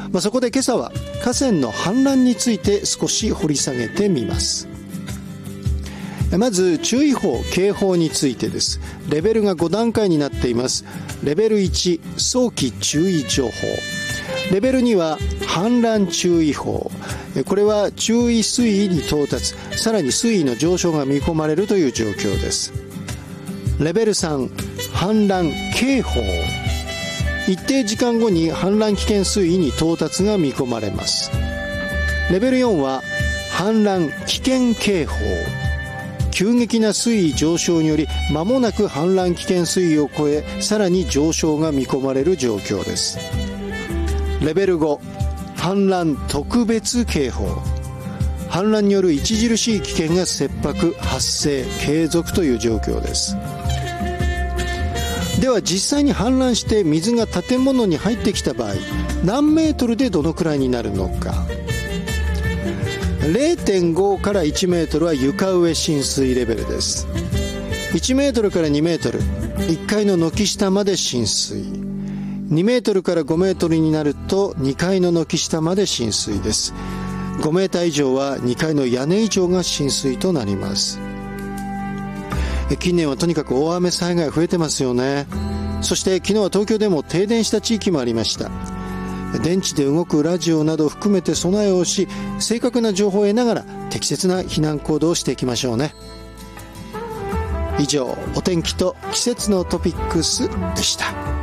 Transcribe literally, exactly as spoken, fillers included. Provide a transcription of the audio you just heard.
まあ、そこで今朝は河川の氾濫について少し掘り下げてみます。まず注意報警報についてです。レベルがご段階になっています。レベルいち、早期注意情報。レベルには氾濫注意報。これは注意水位に到達、さらに水位の上昇が見込まれるという状況です。レベルさん、氾濫警報。一定時間後に氾濫危険水位に到達が見込まれます。レベルよんは氾濫危険警報。急激な水位上昇により間もなく氾濫危険水位を超え、さらに上昇が見込まれる状況です。レベルご、氾濫特別警報。氾濫による著しい危険が切迫、発生、継続という状況です。では実際に氾濫して水が建物に入ってきた場合、何メートルでどのくらいになるのか。 れいてんご からいちメートルは床上浸水レベルです。いちメートルからにメートル、いっかいの軒下まで浸水。にメートルからごメートルになるとにかいの軒下まで浸水です。ごメーター以上はにかいの屋根以上が浸水となります。近年はとにかく大雨災害増えてますよね。そして昨日は東京でも停電した地域もありました。電池で動くラジオなどを含めて備えをし、正確な情報を得ながら適切な避難行動をしていきましょうね。以上、お天気と季節のトピックスでした。